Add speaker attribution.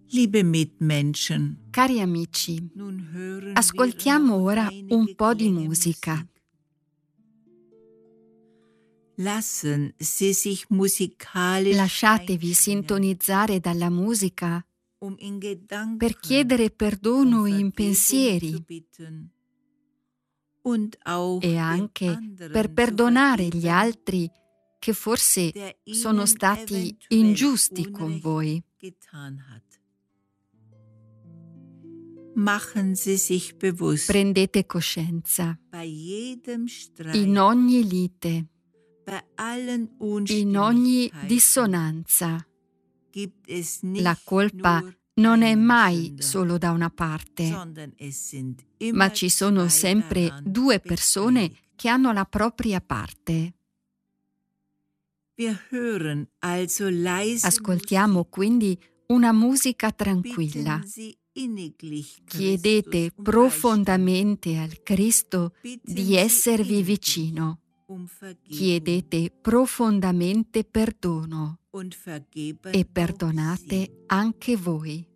Speaker 1: Liebe Mitmenschen,
Speaker 2: Cari amici,
Speaker 1: nun hören
Speaker 2: ascoltiamo
Speaker 1: wir
Speaker 2: ora
Speaker 1: noch
Speaker 2: un
Speaker 1: einige
Speaker 2: po' di
Speaker 1: Klänge
Speaker 2: musica.
Speaker 1: Musik. Lassen Sie sich musikalisch
Speaker 2: Lasciatevi
Speaker 1: einschwingen,
Speaker 2: sintonizzare dalla musica
Speaker 1: um in
Speaker 2: per
Speaker 1: Gedanken
Speaker 2: chiedere
Speaker 1: um
Speaker 2: perdono in
Speaker 1: Vergebung
Speaker 2: pensieri
Speaker 1: zu bitten und auch
Speaker 2: e
Speaker 1: den
Speaker 2: anche per
Speaker 1: anderen zu
Speaker 2: perdonare gli
Speaker 1: vergeben,
Speaker 2: altri che forse
Speaker 1: der
Speaker 2: sono
Speaker 1: ihnen
Speaker 2: stati
Speaker 1: eventuell
Speaker 2: ingiusti con
Speaker 1: Unrecht
Speaker 2: voi.
Speaker 1: getan hat. Machen Sie sich bewusst,
Speaker 2: Prendete coscienza.
Speaker 1: bei jedem Streit,
Speaker 2: In ogni lite,
Speaker 1: bei allen
Speaker 2: in ogni
Speaker 1: Unstimmigkeiten
Speaker 2: dissonanza,
Speaker 1: gibt es
Speaker 2: la
Speaker 1: nicht
Speaker 2: colpa
Speaker 1: nur
Speaker 2: non è
Speaker 1: einen
Speaker 2: mai
Speaker 1: Sünder,
Speaker 2: solo da una parte,
Speaker 1: sondern es sind
Speaker 2: ma
Speaker 1: immer
Speaker 2: ci sono
Speaker 1: zwei
Speaker 2: sempre
Speaker 1: daran
Speaker 2: due persone
Speaker 1: beteiligt.
Speaker 2: che hanno la propria parte.
Speaker 1: Wir hören also leise
Speaker 2: Ascoltiamo
Speaker 1: Musik,
Speaker 2: quindi una musica tranquilla.
Speaker 1: bitten Sie inniglich
Speaker 2: Chiedete
Speaker 1: Christus um Beistand,
Speaker 2: profondamente al Cristo
Speaker 1: bitten
Speaker 2: di
Speaker 1: Sie
Speaker 2: esservi
Speaker 1: inniglich
Speaker 2: vicino.
Speaker 1: um Vergebung
Speaker 2: Chiedete profondamente perdono
Speaker 1: und vergeben
Speaker 2: e
Speaker 1: auch Sie.
Speaker 2: perdonate anche voi.